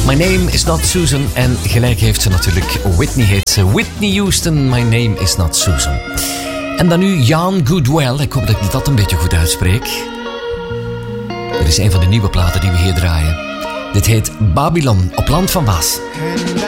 My Name is Not Susan. En gelijk heeft ze natuurlijk. Whitney heet ze. Whitney Houston, My Name is Not Susan. En dan nu Jan Goodwell. Ik hoop dat ik dat een beetje goed uitspreek. Dit is een van de nieuwe platen die we hier draaien. Dit heet Babylon op Land van Waas. And